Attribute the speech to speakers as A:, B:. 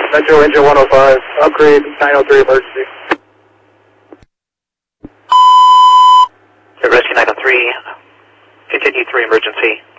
A: Metro Engine 105, upgrade 903 emergency.
B: Rescue 903, continue 3 emergency.